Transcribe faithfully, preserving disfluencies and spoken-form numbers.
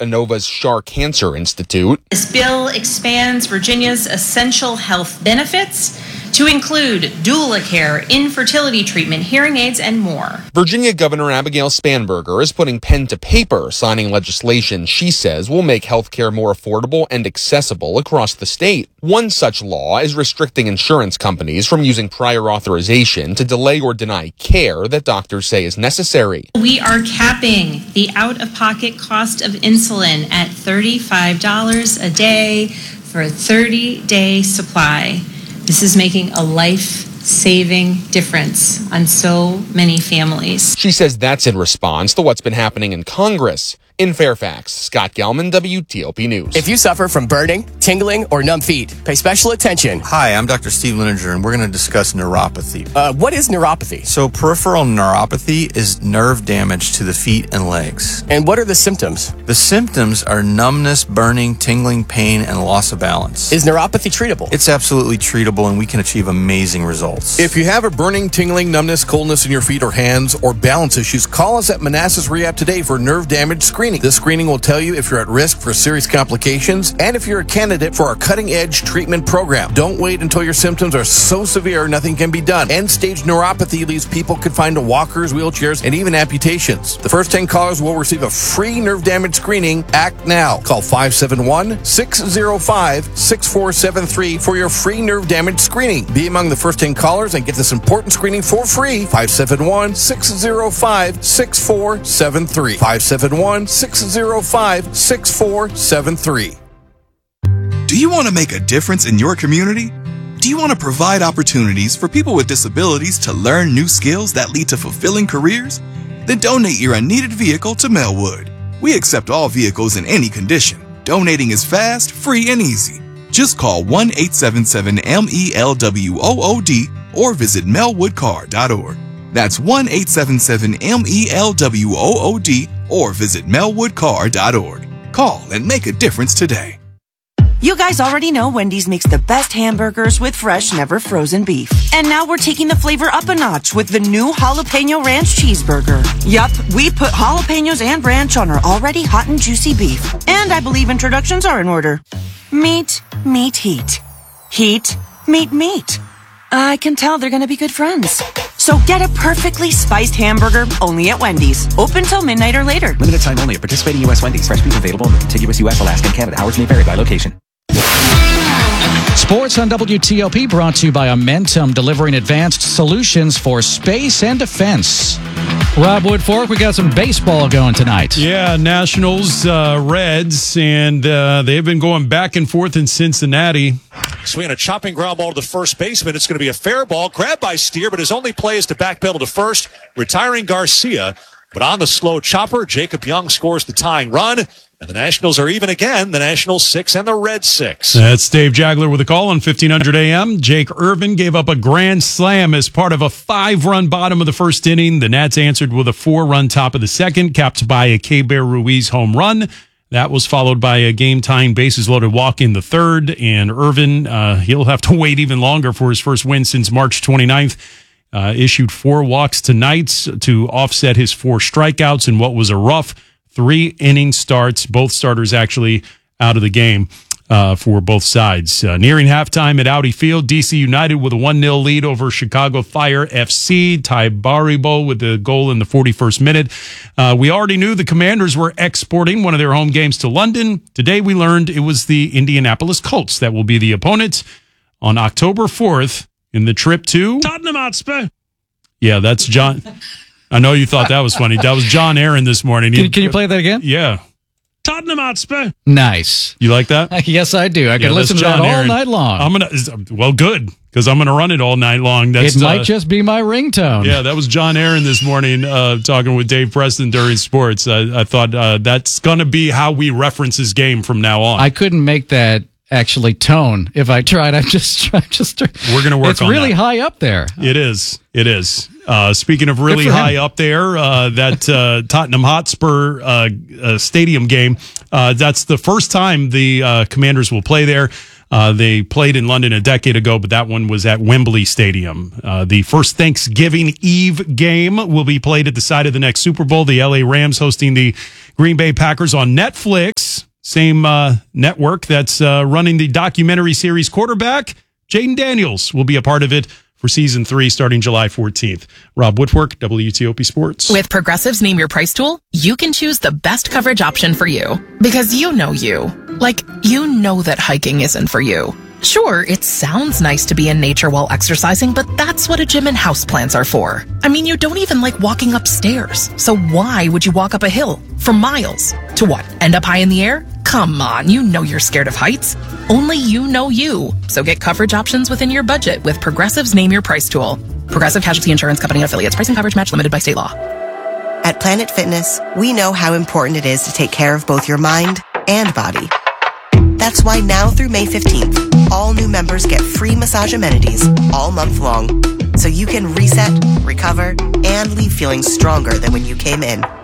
Inova's Shar Cancer Institute. This bill expands Virginia's essential health benefits to include doula care, infertility treatment, hearing aids, and more. Virginia Governor Abigail Spanberger is putting pen to paper, signing legislation she says will make health care more affordable and accessible across the state. One such law is restricting insurance companies from using prior authorization to delay or deny care that doctors say is necessary. We are capping the out-of-pocket cost of insulin at thirty-five dollars a day for a thirty-day supply. This is making a life-saving difference on so many families. She says that's in response to what's been happening in Congress. In Fairfax, Scott Gelman, W T O P News. If you suffer from burning, tingling, or numb feet, pay special attention. Hi, I'm Doctor Steve Lininger, and we're going to discuss neuropathy. Uh, what is neuropathy? So peripheral neuropathy is nerve damage to the feet and legs. And what are the symptoms? The symptoms are numbness, burning, tingling, pain, and loss of balance. Is neuropathy treatable? It's absolutely treatable, and we can achieve amazing results. If you have a burning, tingling, numbness, coldness in your feet or hands, or balance issues, call us at Manassas Rehab today for nerve damage screening. This screening will tell you if you're at risk for serious complications and if you're a candidate for our cutting-edge treatment program. Don't wait until your symptoms are so severe nothing can be done. End-stage neuropathy leaves people confined to walkers, wheelchairs, and even amputations. The first ten callers will receive a free nerve damage screening. Act now. Call five seven one, six zero five, six four seven three for your free nerve damage screening. Be among the first ten callers and get this important screening for free. five seven one, six zero five, six four seven three. five seven one, six zero five, six four seven three. Do you want to make a difference in your community? Do you want to provide opportunities for people with disabilities to learn new skills that lead to fulfilling careers? Then donate your unneeded vehicle to Melwood. We accept all vehicles in any condition. Donating is fast, free, and easy. Just call one eight seven seven M E L W O O D or visit melwood car dot org. That's one eight seven seven M E L W O O D or visit melwood car dot org. Call and make a difference today. You guys already know Wendy's makes the best hamburgers with fresh, never frozen beef. And now we're taking the flavor up a notch with the new Jalapeno Ranch Cheeseburger. Yup, we put jalapenos and ranch on our already hot and juicy beef. And I believe introductions are in order. Meat, meat, heat. Heat, meat, meat. I can tell they're going to be good friends. So get a perfectly spiced hamburger only at Wendy's. Open till midnight or later. Limited time only at participating U S Wendy's. Fresh beef available in the contiguous U S, Alaska, and Canada. Hours may vary by location. Sports on W T O P brought to you by Amentum, delivering advanced solutions for space and defense. Rob Woodfork, we got some baseball going tonight. Yeah, Nationals, uh, Reds, and uh, they've been going back and forth in Cincinnati. Swinging a chopping ground ball to the first baseman. It's going to be a fair ball. Grabbed by Steer, but his only play is to backpedal to first, retiring Garcia. But on the slow chopper, Jacob Young scores the tying run. And the Nationals are even again. The Nationals six and the Reds six. That's Dave Jagler with a call on fifteen hundred A M. Jake Irvin gave up a grand slam as part of a five-run bottom of the first inning. The Nats answered with a four-run top of the second, capped by a K-Bear Ruiz home run. That was followed by a game-tying bases-loaded walk in the third. And Irvin, uh, he'll have to wait even longer for his first win since March twenty-ninth. Uh, issued four walks tonight to offset his four strikeouts in what was a rough three-inning starts. Both starters actually out of the game uh, for both sides. Uh, nearing halftime at Audi Field, D C United with a one nil lead over Chicago Fire F C. Ty Baribo with the goal in the forty-first minute. Uh, we already knew the Commanders were exporting one of their home games to London. Today we learned it was the Indianapolis Colts that will be the opponent on October fourth in the trip to Tottenham Hotspur. Yeah, that's John. I know you thought that was funny. That was John Aaron this morning. Can, can you play that again? Yeah. Tottenham Hotspur. Nice. You like that? Yes, I do. I can yeah, listen to that all Aaron. night long. I'm gonna. Well, good, because I'm gonna run it all night long. That's, it might uh, just be my ringtone. Yeah, that was John Aaron this morning uh, talking with Dave Preston during sports. I, I thought uh, that's gonna be how we reference his game from now on. I couldn't make that actually tone if I tried. I'm just trying. Just we're gonna work. It's on really that. high up there. It is. It is. Uh, speaking of really high up there, uh, that uh, Tottenham Hotspur uh, uh, stadium game, uh, that's the first time the uh, Commanders will play there. Uh, they played in London a decade ago, but that one was at Wembley Stadium. Uh, the first Thanksgiving Eve game will be played at the site of the next Super Bowl. The L A Rams hosting the Green Bay Packers on Netflix. Same uh, network that's uh, running the documentary series Quarterback. Jaden Daniels will be a part of it for season three starting July fourteenth. Rob Woodfork, W T O P Sports. With Progressive's Name Your Price tool, you can choose the best coverage option for you. Because you know you. Like, you know that hiking isn't for you. Sure, it sounds nice to be in nature while exercising, but that's what a gym and houseplants are for. I mean, you don't even like walking upstairs. So why would you walk up a hill for miles? To what, end up high in the air? Come on, you know you're scared of heights. Only you know you. So get coverage options within your budget with Progressive's Name Your Price tool. Progressive Casualty Insurance Company and Affiliates. Price and coverage match limited by state law. At Planet Fitness, we know how important it is to take care of both your mind and body. That's why now through May fifteenth, all new members get free massage amenities all month long, so you can reset, recover, and leave feeling stronger than when you came in.